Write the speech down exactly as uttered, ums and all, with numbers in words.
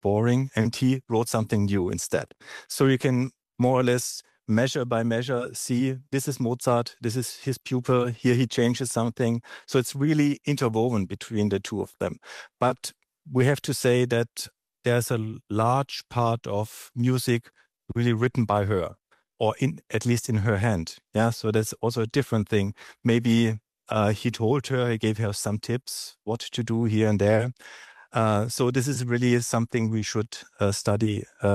boring, and he wrote something new instead. So you can more or less measure by measure, see this is Mozart, this is his pupil, here he changes something. So it's really interwoven between the two of them. But we have to say that there's a large part of music really written by her, or in at least in her hand. Yeah, so that's also a different thing. Maybe uh, he told her, he gave her some tips what to do here and there. Uh, so this is really something we should uh, study uh,